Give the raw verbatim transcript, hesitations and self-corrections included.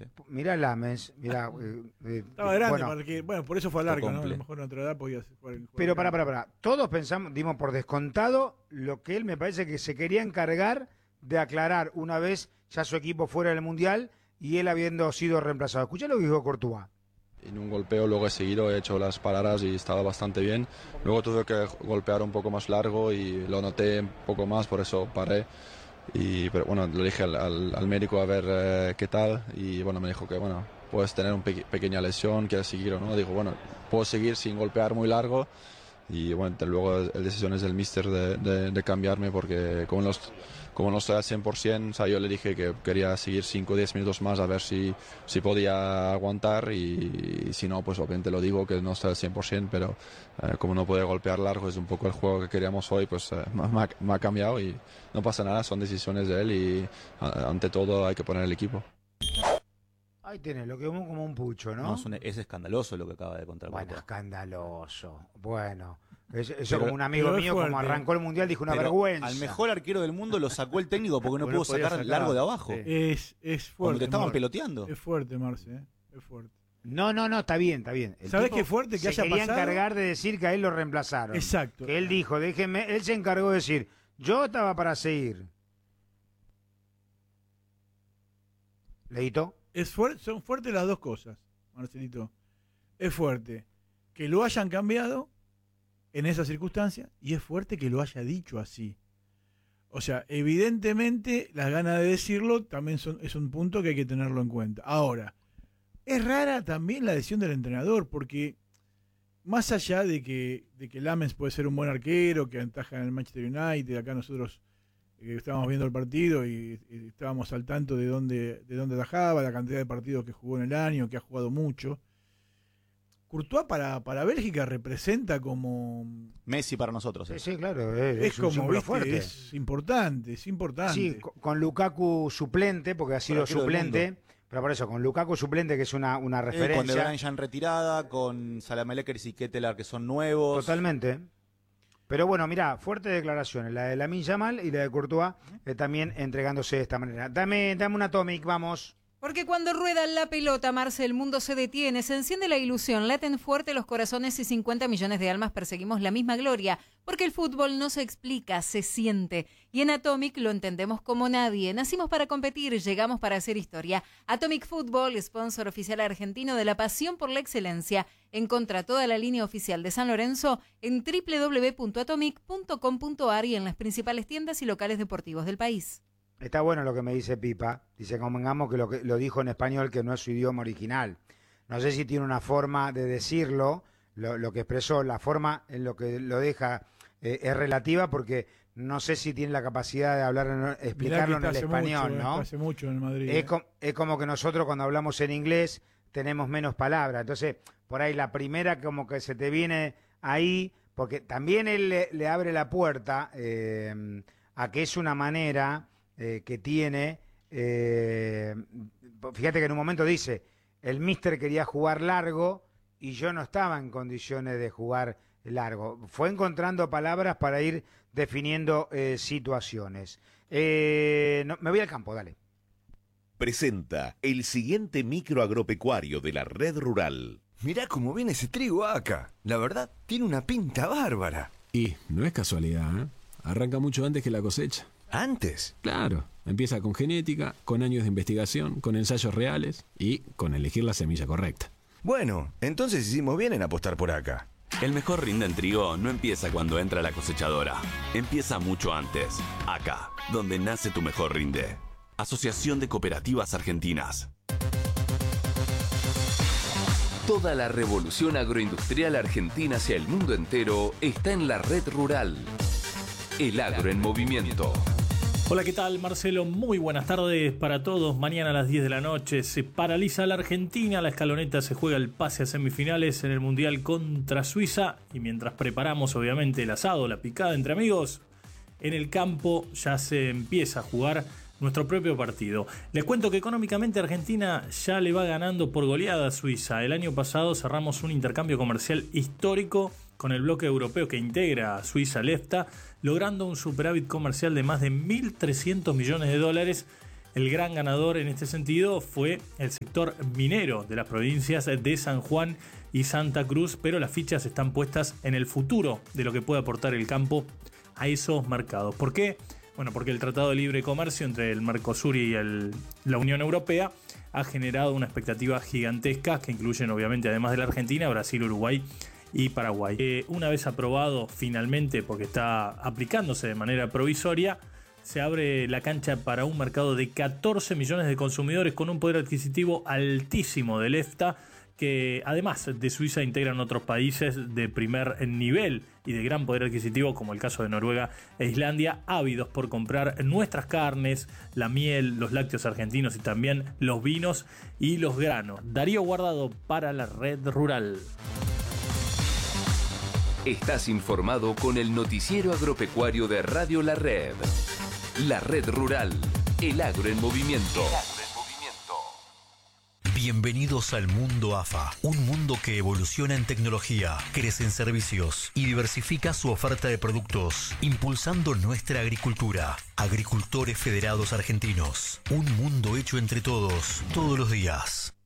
mirá Lames, mirá. Eh, eh, Estaba grande, bueno, porque, bueno, por eso fue al arco, ¿no? A lo mejor en otra edad podía jugar. jugar pero pará, pará, pará. Todos pensamos, dimos por descontado lo que él me parece que se quería encargar de aclarar una vez ya su equipo fuera del Mundial y él habiendo sido reemplazado. Escuchá lo que dijo Courtois. En un golpeo luego he seguido, he hecho las paradas y estaba bastante bien. Luego tuve que golpear un poco más largo y lo noté un poco más, por eso paré. Y, pero bueno, le dije al, al, al médico a ver eh, qué tal y bueno, me dijo que bueno, puedes tener una pe- pequeña lesión, quieres seguir o no. Digo, bueno, puedo seguir sin golpear muy largo y bueno, luego la decisión es del míster de, de, de cambiarme porque como los como no estoy al cien por ciento, o sea, yo le dije que quería seguir cinco o diez minutos más a ver si, si podía aguantar y, y si no, pues obviamente lo digo que no estoy al cien por ciento, pero eh, como no puede golpear largo, es un poco el juego que queríamos hoy, pues eh, me, ha, me ha cambiado y no pasa nada, son decisiones de él y a, ante todo hay que poner el equipo. Ahí tenés, lo que vemos como un pucho, ¿no? No, es, un, es escandaloso lo que acaba de contar. Bueno, Courtois. escandaloso. Bueno, eso, eso Pero- como un amigo pero es mío, fuerte. como arrancó el Mundial, dijo una Pero vergüenza. al mejor arquero del mundo lo sacó el técnico porque no Porque no pudo podía sacar sacar. largo de abajo. Sí. Es, es Como fuerte. te estaban Marce. peloteando. Es fuerte, Marce, ¿eh? Es fuerte. No, no, no, está bien, está bien. El ¿Sabés tipo qué fuerte que se haya quería pasado? encargar de decir que a él lo reemplazaron. Exacto. Que él dijo, déjeme, él se encargó de decir, yo estaba para seguir. ¿Leíto? Es fuer- son fuertes las dos cosas, Marcelito. Es fuerte que lo hayan cambiado en esa circunstancia y es fuerte que lo haya dicho así. O sea, evidentemente las ganas de decirlo también son, es un punto que hay que tenerlo en cuenta. Ahora, es rara también la decisión del entrenador porque más allá de que, de que Lammens puede ser un buen arquero, que ventaja en el Manchester United, acá nosotros eh, estábamos viendo el partido y, y estábamos al tanto de dónde, de dónde atajaba, la cantidad de partidos que jugó en el año, que ha jugado mucho. Courtois para, para Bélgica representa como... Messi para nosotros. Sí, eh. sí, claro. Es, Es, es un como, símbolo viste, fuerte. es importante, es importante. Sí, co- con Lukaku suplente, porque ha sido arquero del suplente, pero por eso, con Lukaku suplente, que es una, una Eh, con De referencia. Bruyne ya en retirada, con Salamelekers y Ketelaar que son nuevos. Totalmente. Pero bueno, mirá, fuertes declaraciones, la de Lamine Yamal y la de Courtois, eh, también entregándose de esta manera. Dame, dame un Atomic, vamos. Porque cuando rueda la pelota, Marce, el mundo se detiene, se enciende la ilusión, laten fuerte los corazones y cincuenta millones de almas perseguimos la misma gloria. Porque el fútbol no se explica, se siente. Y en Atomic lo entendemos como nadie. Nacimos para competir, llegamos para hacer historia. Atomic Fútbol, sponsor oficial argentino de la pasión por la excelencia. Encontra toda la línea oficial de San Lorenzo en doble u doble u doble u punto atomic punto com punto a r y en las principales tiendas y locales deportivos del país. Está bueno lo que me dice Pipa. Dice, convengamos que lo, que lo dijo en español, que no es su idioma original. No sé si tiene una forma de decirlo, lo, lo que expresó, la forma en lo que lo deja eh, es relativa, porque no sé si tiene la capacidad de hablar, en- Mirá que explicarlo en está el hace español, mucho, eh, ¿no? está hace mucho en el Madrid. Es, eh. com- es como que nosotros cuando hablamos en inglés tenemos menos palabras. Entonces, por ahí la primera como que se te viene ahí, porque también él le, le abre la puerta eh, a que es una manera eh, que tiene... eh, fíjate que en un momento dice, el míster quería jugar largo y yo no estaba en condiciones de jugar largo. Fue encontrando palabras para ir definiendo eh, situaciones. Eh, no, me voy al campo, dale. Presenta el siguiente micro agropecuario de la red rural. Mirá cómo viene ese trigo acá. La verdad, tiene una pinta bárbara. Y no es casualidad, ¿eh? Arranca mucho antes que la cosecha. ¿Antes? Claro, empieza con genética, con años de investigación, con ensayos reales y con elegir la semilla correcta. Bueno, entonces hicimos bien en apostar por acá. El mejor rinde en trigo no empieza cuando entra la cosechadora. Empieza mucho antes. Acá, donde nace tu mejor rinde. Asociación de Cooperativas Argentinas. Toda la revolución agroindustrial argentina hacia el mundo entero está en la red rural. El agro en movimiento. Hola, ¿qué tal? Marcelo, muy buenas tardes para todos. Mañana a las diez de la noche se paraliza la Argentina. La escaloneta se juega el pase a semifinales en el Mundial contra Suiza. Y mientras preparamos, obviamente, el asado, la picada entre amigos, en el campo ya se empieza a jugar nuestro propio partido. Les cuento que económicamente Argentina ya le va ganando por goleada a Suiza. El año pasado cerramos un intercambio comercial histórico con el bloque europeo que integra a Suiza, el EFTA, logrando un superávit comercial de más de mil trescientos millones de dólares El gran ganador en este sentido fue el sector minero de las provincias de San Juan y Santa Cruz, pero las fichas están puestas en el futuro de lo que puede aportar el campo a esos mercados. ¿Por qué? Bueno, porque el Tratado de Libre Comercio entre el Mercosur y el, la Unión Europea ha generado una expectativa gigantesca que incluyen obviamente además de la Argentina, Brasil, Uruguay y Paraguay. Eh, una vez aprobado finalmente, porque está aplicándose de manera provisoria, se abre la cancha para un mercado de catorce millones de consumidores con un poder adquisitivo altísimo del EFTA, que además de Suiza integran otros países de primer nivel y de gran poder adquisitivo, como el caso de Noruega e Islandia, ávidos por comprar nuestras carnes, la miel, los lácteos argentinos y también los vinos y los granos. Darío Guardado para la Red Rural. Estás informado con el noticiero agropecuario de Radio La Red. La Red Rural, el agro en movimiento. Bienvenidos al mundo A F A, un mundo que evoluciona en tecnología, crece en servicios y diversifica su oferta de productos, impulsando nuestra agricultura. Agricultores Federados Argentinos, un mundo hecho entre todos, todos los días.